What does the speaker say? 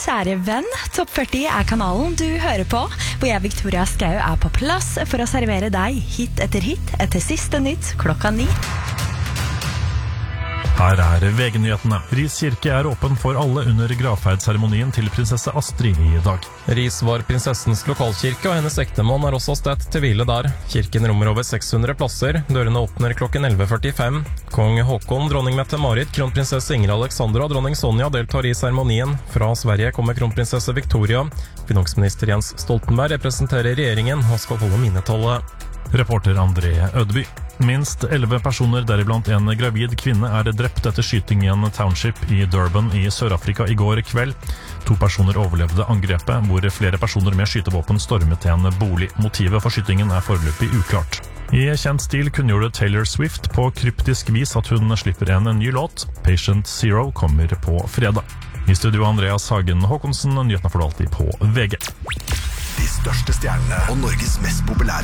kjære venn. Topp 40 er kanalen du hører på, hvor jeg, Victoria Skau, er på plass for å servere deg hit etter siste nytt 9. Her er VG-nyhetene. Ris kirke er åpen for alle under gravferdsseremonien til prinsesse Astrid i dag. Ris var prinsessens lokalkirke, og hennes ektemann er også stedt til hvile der. Kirken rommer over 600 plasser. Dørene åpner klokken 11:45. Kong Håkon, dronning Mette-Marit, kronprinsesse Ingrid Alexandra og dronning Sonja deltar i seremonien. Fra Sverige kommer kronprinsesse Victoria. Finansminister Jens Stoltenberg representerer regjeringen og skal holde minnetale. Reporter André Ødeby. Minst 11 personer, deriblant en gravid kvinne, er drept etter skyting i en township i Durban i Sør-Afrika i går kveld. 2 personer overlevde angrepet, hvor flere personer med skytevåpen stormet en bolig. Motivet for skytingen er foreløpig uklart. I kjent stil kunngjorde Taylor Swift på kryptisk vis at hun slipper en ny låt. Patient Zero kommer på fredag. I studio Andreas Hagen Håkonsen, nyhetene får du alltid på VG. De største stjernene og Norges mest populære